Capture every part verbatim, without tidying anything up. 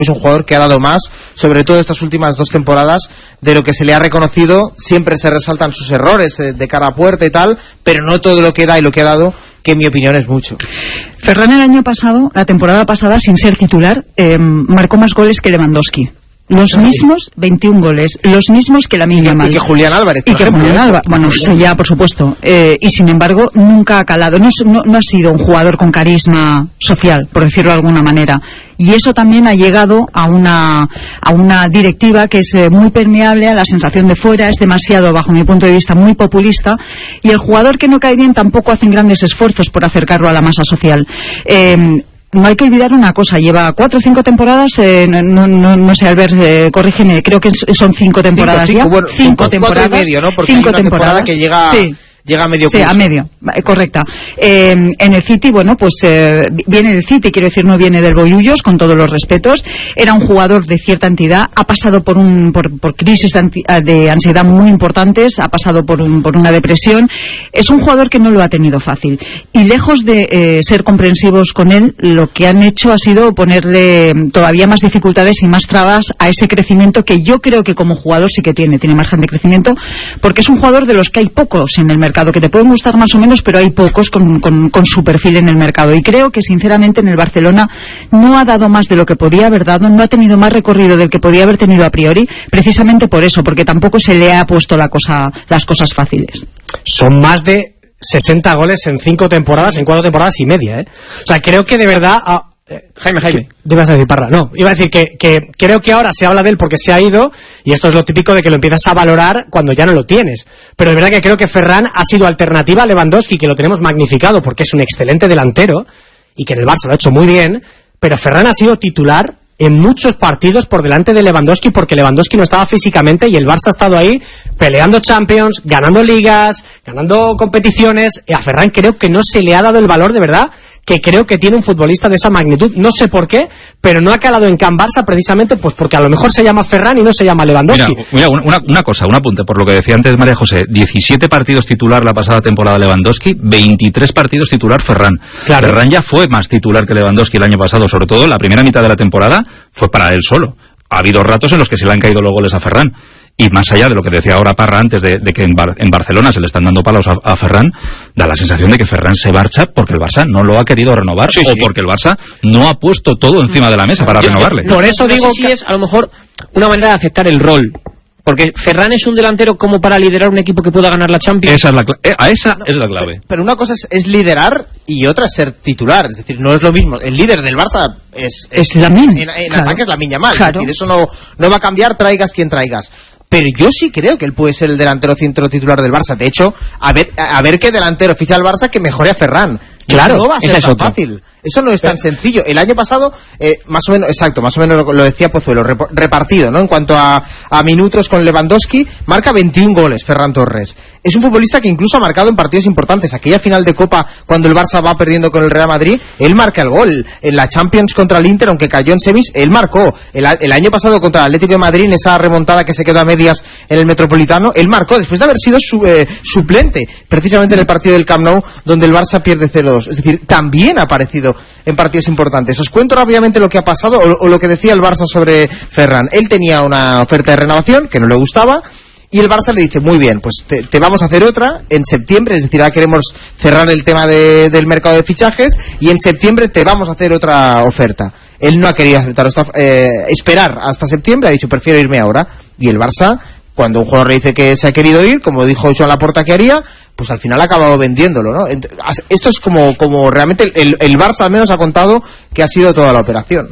es un jugador que ha dado más, sobre todo estas últimas dos temporadas, de lo que se le ha reconocido. Siempre se resaltan sus errores eh, de cara a puerta y tal, pero no todo lo que da y lo que ha dado, que en mi opinión es mucho. Ferran el año pasado, la temporada pasada, sin ser titular, eh, marcó más goles que Lewandowski. Los mismos veintiún goles, los mismos que Lamine Yamal. Y que Julián Álvarez, por Y que ejemplo, Julián ¿eh? Álvarez, bueno, eso ya, por supuesto. Eh, y sin embargo, nunca ha calado. No, no, no ha sido un jugador con carisma social, por decirlo de alguna manera. Y eso también ha llegado a una, a una directiva que es eh, muy permeable a la sensación de fuera, es demasiado, bajo mi punto de vista, muy populista. Y el jugador que no cae bien tampoco hacen grandes esfuerzos por acercarlo a la masa social. Eh, No hay que olvidar una cosa, lleva cuatro o cinco temporadas, eh, no, no, no sé, Albert, eh, corrígeme, creo que son cinco temporadas cinco, cinco, ya. bueno, cinco cuatro, temporadas. cuatro y medio, ¿no? Porque cinco hay una temporada que llega, sí. llega a medio sí, curso. a medio, correcta. Eh, en el City, bueno, pues eh, viene del City, quiero decir, no viene del Bollullos, con todos los respetos. Era un jugador de cierta entidad, ha pasado por un por, por crisis de, anti, de ansiedad muy importantes, ha pasado por, un, por una depresión. Es un jugador que no lo ha tenido fácil. Y lejos de eh, ser comprensivos con él, lo que han hecho ha sido ponerle todavía más dificultades y más trabas a ese crecimiento que yo creo que como jugador sí que tiene, tiene margen de crecimiento, porque es un jugador de los que hay pocos en el mercado, que te pueden gustar más o menos, pero hay pocos con, con, con su perfil en el mercado. Y creo que sinceramente en el Barcelona no ha dado más de lo que podía haber dado, no ha tenido más recorrido del que podía haber tenido a priori, precisamente por eso, porque tampoco se le ha puesto la cosa, las cosas fáciles. Son más de sesenta goles en cinco temporadas, en cuatro temporadas y media, ¿eh? O sea, creo que de verdad... Ah, eh, Jaime, Jaime. ¿Qué ibas a decir, Parra? No, iba a decir que, que creo que ahora se habla de él porque se ha ido, y esto es lo típico de que lo empiezas a valorar cuando ya no lo tienes. Pero de verdad que creo que Ferran ha sido alternativa a Lewandowski, que lo tenemos magnificado porque es un excelente delantero, y que en el Barça lo ha hecho muy bien, pero Ferran ha sido titular en muchos partidos por delante de Lewandowski, porque Lewandowski no estaba físicamente y el Barça ha estado ahí peleando Champions, ganando ligas, ganando competiciones, y a Ferran creo que no se le ha dado el valor de verdad que creo que tiene un futbolista de esa magnitud. No sé por qué, pero no ha calado en Can Barça precisamente pues porque a lo mejor se llama Ferran y no se llama Lewandowski. Mira, mira una, una cosa, un apunte, por lo que decía antes María José, diecisiete partidos titular la pasada temporada Lewandowski, veintitrés partidos titular Ferran. Claro. Ferran ya fue más titular que Lewandowski el año pasado, sobre todo la primera mitad de la temporada fue para él solo. Ha habido ratos en los que se le han caído los goles a Ferran. Y más allá de lo que decía ahora Parra antes de, de que en, Bar, en Barcelona se le están dando palos a, a Ferran, da la sensación de que Ferran se marcha porque el Barça no lo ha querido renovar, sí, o sí. porque el Barça no ha puesto todo encima de la mesa para yo, renovarle. Por eso digo no sé si que es a lo mejor una manera de aceptar el rol. Porque Ferran es un delantero como para liderar un equipo que pueda ganar la Champions. Esa es la, eh, a esa no, es la clave. Pero una cosa es, es liderar y otra es ser titular. Es decir, no es lo mismo. El líder del Barça es... Es, es Lamine. En, en claro. ataque es Lamine Yamal. Claro. Es decir, eso no, no va a cambiar, traigas quien traigas. Pero yo sí creo que él puede ser el delantero centro titular del Barça. De hecho, a ver, a ver qué delantero ficha el Barça que mejore a Ferran. Claro, no va a ser tan otra. fácil. Eso no es tan sencillo. El año pasado, eh, más o menos, exacto, más o menos lo, lo decía Pozuelo, rep- repartido, ¿no? En cuanto a, a minutos con Lewandowski, marca veintiún goles Ferran Torres. Es un futbolista que incluso ha marcado en partidos importantes. Aquella final de Copa, cuando el Barça va perdiendo con el Real Madrid, él marca el gol. En la Champions contra el Inter, aunque cayó en semis, él marcó. El, el año pasado contra el Atlético de Madrid, en esa remontada que se quedó a medias en el Metropolitano, él marcó, después de haber sido su, eh, suplente, precisamente en el partido del Camp Nou, donde el Barça pierde cero dos. Es decir, también ha aparecido en partidos importantes. Os cuento rápidamente lo que ha pasado o, o lo que decía el Barça sobre Ferran. Él tenía una oferta de renovación que no le gustaba y el Barça le dice, muy bien, pues te, te vamos a hacer otra en septiembre, es decir, ahora queremos cerrar el tema de, del mercado de fichajes y en septiembre te vamos a hacer otra oferta. Él no ha querido aceptar esta, eh, esperar hasta septiembre, ha dicho, prefiero irme ahora. Y el Barça, cuando un jugador le dice que se ha querido ir, como dijo Joan Laporta que haría, pues al final ha acabado vendiéndolo, ¿no? Esto es como, como realmente el, el Barça al menos ha contado que ha sido toda la operación.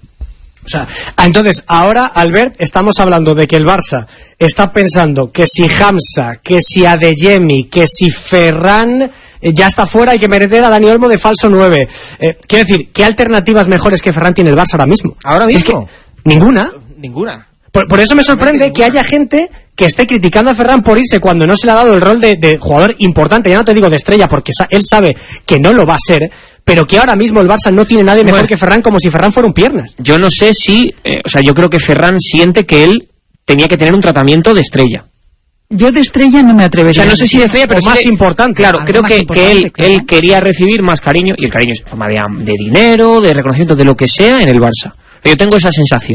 O sea, entonces, ahora, Albert, estamos hablando de que el Barça está pensando que si Hamza, que si Adeyemi, que si Ferran eh, ya está fuera, hay que meter a Dani Olmo de falso nueve. Eh, quiero decir, ¿qué alternativas mejores que Ferran tiene el Barça ahora mismo? ¿Ahora mismo? Si es que, ninguna. Ninguna. Por, por eso me sorprende que haya gente que esté criticando a Ferran por irse cuando no se le ha dado el rol de, de jugador importante, ya no te digo de estrella, porque sa- él sabe que no lo va a ser, pero que ahora mismo el Barça no tiene nadie mejor bueno, que Ferran, como si Ferran fuera un piernas. Yo no sé si, eh, o sea, yo creo que Ferran siente que él tenía que tener un tratamiento de estrella. Yo de estrella no me atrevería. O sea, no sé si de estrella, pero o más sí que, importante. Claro, Algo creo más que, importante, que él, claro. él quería recibir más cariño, y el cariño es en forma de, de dinero, de reconocimiento, de lo que sea, en el Barça. Yo tengo esa sensación.